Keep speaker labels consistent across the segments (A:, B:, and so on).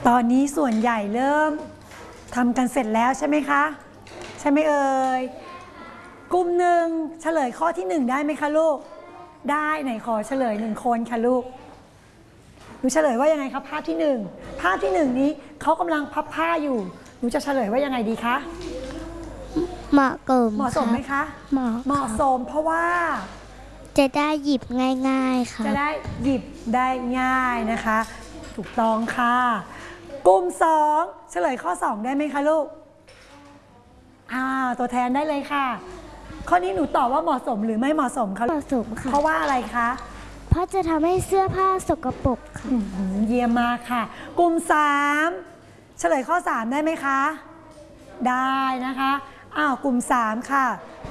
A: ตอนนี้ส่วนใหญ่เริ่มทำกันเสร็จแล้วใช่ไหมคะใช่ไหมเอ่ยกลุ่มหนึ่งเฉลยข้อที่1ได้ไหมคะลูกได้ไหนขอเฉลย1คนค่ะลูกหนูเฉลยว่ายังไงครับภาพที่1ภาพที่1นี้เขากำลังพับผ้าอยู่หนูจะเฉลยว่ายังไงดีคะ
B: เหมาะ
A: สมไหมคะเหมาะสมเพราะว่า
B: จะได้หยิบง่ายๆค่ะ
A: จะได้หยิบได้ง่ายนะคะถูกต้องค่ะกลุ่ม2เฉลยข้อ2ได้ไหมคะลูกตัวแทนได้เลยค่ะข้อนี้หนูตอบว่าเหมาะสมหรือไม่เหมาะสมคะ
B: เหมาะสมค่ะ
A: เพราะว่าอะไรคะ
B: เพราะจะทำให้เสื้อผ้าสกปรกค่ะ
A: เยี่ยมมากค่ะกลุ่ม3เฉลยข้อ3ได้ไหมคะได้นะคะกลุ่ม3ค่ะ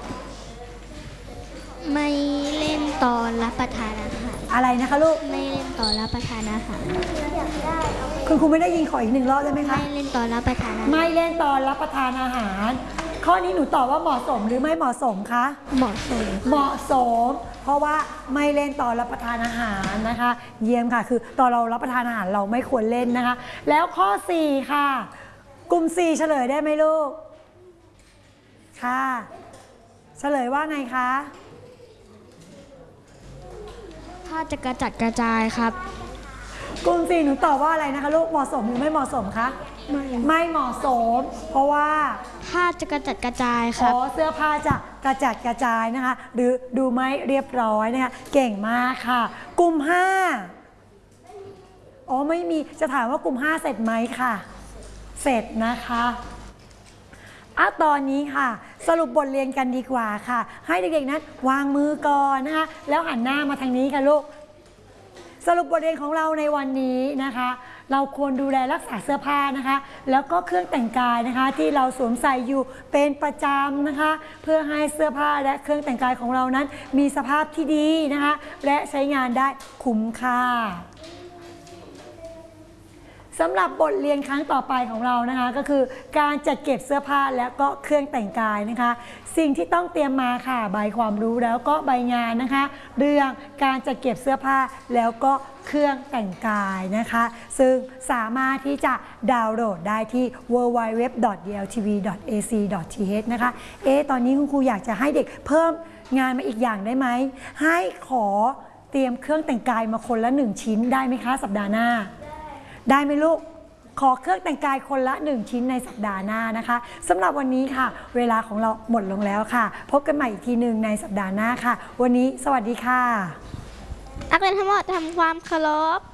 B: ไม่เล่นตอนรับประทานอาหาร
A: อะไรนะคะลูก
B: ไม่เล่นตอนรับประทานอาหาร
A: คุณครูไม่ได้ยินขออีก1 รอบได้ไหมคะ
B: ไม่เล่นตอนรับประทานอาหาร
A: ไม่เล่นตอนรับประทานอาหารข้อนี้หนูตอบว่าเหมาะสมหรือไม่เหมาะสมคะ
B: เหมาะสม
A: เพราะว่าไม่เล่นตอนรับประทานอาหารนะคะเยี่ยมค่ะคือตอนเรารับประทานอาหารเราไม่ควรเล่นนะคะแล้วข้อ4ค่ะกลุ่ม4เฉลยได้ไหมลูกค่ะเฉลยว่าไงคะ
B: ถ้าจะกระจัดกระจายครับ
A: กลุ่ม4หนูตอบว่าอะไรนะคะลูกเหมาะสมหรือไม่เหมาะสมคะไม่เหมาะสมเพราะว่า
B: ผ้าจะกระจัดกระจายครับ
A: เสื้อผ้าจะกระจัดกระจายนะคะหรือดูไม่เรียบร้อยนะคะเก่งมากค่ะกลุ่ม5ไม่มีจะถามว่ากลุ่ม5เสร็จไหมค่ะเสร็จนะคะตอนนี้ค่ะสรุปบทเรียนกันดีกว่าค่ะให้เด็กๆนั้นวางมือก่อนนะคะแล้วหันหน้ามาทางนี้ค่ะลูกสรุปบทเรียนของเราในวันนี้นะคะเราควรดูแลรักษาเสื้อผ้านะคะแล้วก็เครื่องแต่งกายนะคะที่เราสวมใส่อยู่เป็นประจำนะคะเพื่อให้เสื้อผ้าและเครื่องแต่งกายของเรานั้นมีสภาพที่ดีนะคะและใช้งานได้คุ้มค่าสำหรับบทเรียนครั้งต่อไปของเรานะคะก็คือการจัดเก็บเสื้อผ้าและก็เครื่องแต่งกายนะคะสิ่งที่ต้องเตรียมมาค่ะใบความรู้แล้วก็ใบงานนะคะเรื่องการจัดเก็บเสื้อผ้าแล้วก็เครื่องแต่งกายนะคะซึ่งสามารถที่จะดาวน์โหลดได้ที่ www.dltv.ac.th นะคะตอนนี้คุณครูอยากจะให้เด็กเพิ่มงานมาอีกอย่างได้ไหมให้ขอเตรียมเครื่องแต่งกายมาคนละ1 ชิ้นได้ไหมคะสัปดาห์หน้าได้ไหมลูกขอเครื่องแต่งกายคนละ1 ชิ้นในสัปดาห์หน้านะคะสำหรับวันนี้ค่ะเวลาของเราหมดลงแล้วค่ะพบกันใหม่อีกทีหนึ่งในสัปดาห์หน้าค่ะวันนี้สวัสดีค่ะ
B: นักเรียนทั้งหมดทำความเคารพ